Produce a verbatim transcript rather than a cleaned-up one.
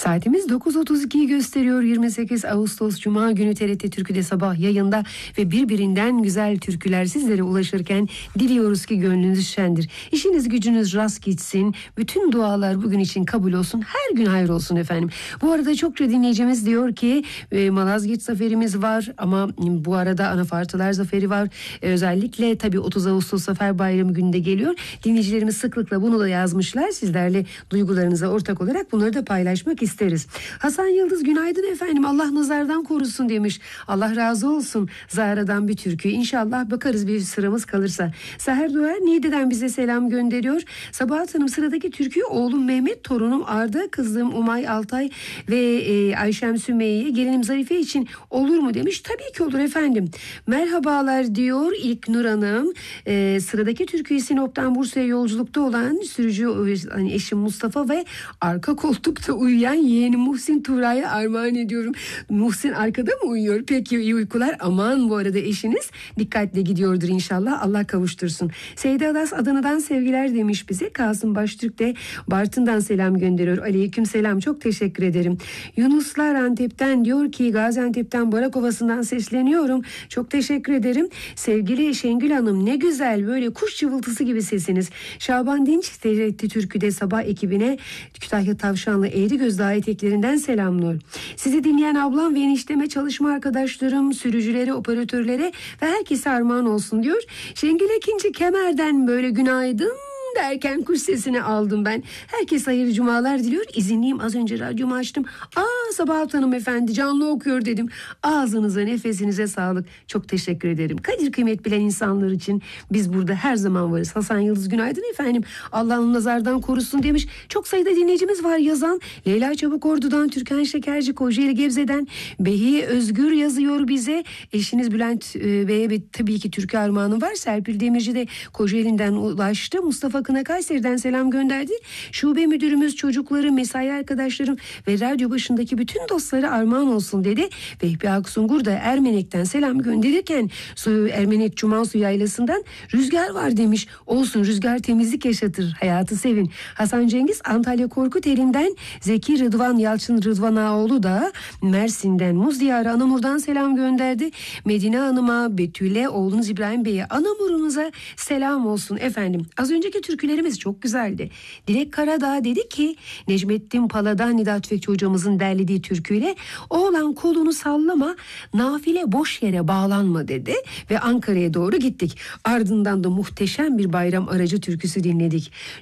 Saatimiz dokuz otuz ikiyi gösteriyor. yirmi sekiz Ağustos Cuma günü T R T Türkü'de sabah yayında ve birbirinden güzel türküler sizlere ulaşırken diliyoruz ki gönlünüz şendir. İşiniz gücünüz rast gitsin. Bütün dualar bugün için kabul olsun. Her gün hayır olsun efendim. Bu arada çokça dinleyicimiz diyor ki e, Malazgirt zaferimiz var ama bu arada Anafartılar zaferi var. E, özellikle tabii otuz Ağustos Zafer Bayramı gününde geliyor. Dinleyicilerimiz sıklıkla bunu da yazmışlar. Sizlerle duygularınıza ortak olarak bunları da paylaşmak isteriz. Hasan Yıldız günaydın efendim. Allah nazardan korusun demiş. Allah razı olsun. Zahra'dan bir türkü. İnşallah bakarız bir sıramız kalırsa. Seher Doğer Niğde'den bize selam gönderiyor. Sabahat Hanım sıradaki türküyü oğlum Mehmet, torunum Arda, kızım Umay Altay ve e, Ayşem Sümeyye, gelinim Zarife için olur mu demiş. Tabii ki olur efendim. Merhabalar diyor İlk Nur Hanım. E, sıradaki türküyü Sinop'tan Bursa'ya yolculukta olan sürücü hani eşim Mustafa ve arka koltukta uyuyan yeğenim Muhsin Tuğra'ya armağan ediyorum. Muhsin arkada mı uyuyor? Peki iyi uykular. Aman bu arada eşiniz dikkatle gidiyordur inşallah. Allah kavuştursun. Seyda Adas Adana'dan sevgiler demiş bize. Kasım Baştürk de Bartın'dan selam gönderiyor. Aleyküm selam. Çok teşekkür ederim. Yunuslar Antep'ten diyor ki Gaziantep'ten Barak Ovası'ndan sesleniyorum. Çok teşekkür ederim. Sevgili Şengül Hanım ne güzel böyle kuş cıvıltısı gibi sesiniz. Şaban Dinç T R T Türkü'de sabah ekibine Kütahya Tavşanlı Eğrigöz Dağı eteklerinden selamlar. Sizi dinleyen ablam ve enişteme, çalışma arkadaşlarım, sürücülere, operatörlere ve herkese armağan olsun diyor. Şengül Ekinci Kemer'den böyle günaydın derken kuş sesini aldım ben. Herkes hayırlı cumalar diliyor. İzinliyim, az önce radyomu açtım. Aa Sabahat Hanım efendi canlı okuyor dedim. Ağzınıza nefesinize sağlık. Çok teşekkür ederim. Kadir kıymet bilen insanlar için biz burada her zaman varız. Hasan Yıldız günaydın efendim. Allah'ın nazardan korusun demiş. Çok sayıda dinleyicimiz var yazan. Leyla Çabuk Ordu'dan, Türkan Şekerci Kocaeli Gebze'den, Behiye Özgür yazıyor bize. Eşiniz Bülent e, Bey'e bir, tabii ki türkü armağanı var. Serpil Demirci de Kocaeli'nden ulaştı. Mustafa Kına Kayseri'den selam gönderdi. Şube müdürümüz, çocukları, mesai arkadaşlarım ve radyo başındaki bütün dostları armağan olsun dedi. Vehbi Aksungur da Ermenek'ten selam gönderirken suyu Ermenek Cumansu Yaylası'ndan rüzgar var demiş. Olsun, rüzgar temizlik yaşatır. Hayatı sevin. Hasan Cengiz Antalya Korkuteli'nden, Zeki Rıdvan Yalçın Rıdvan Ağoğlu da Mersin'den, Muz Diyarı Anamur'dan selam gönderdi. Medine Hanım'a, Betül'e, oğlunuz İbrahim Bey'e, Anamur'unuza selam olsun efendim. Az önceki türkülerimiz çok güzeldi. Dilek Karadağ dedi ki Necmettin Pala'dan Nida Tüfekçi hocamızın derlediği türküyle oğlan kolunu sallama, nafile boş yere bağlanma dedi ve Ankara'ya doğru gittik. Ardından da muhteşem bir bayram aracı türküsü dinledik.